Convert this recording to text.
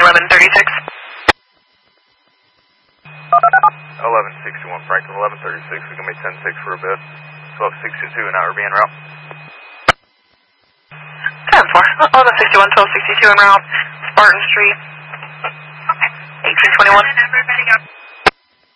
1136. 1161 Franklin, 1136. We can make 10-6 for a bit. 1262 and outer being route. 10-4. 1161, 1262 en route. Spartan Street. 1821.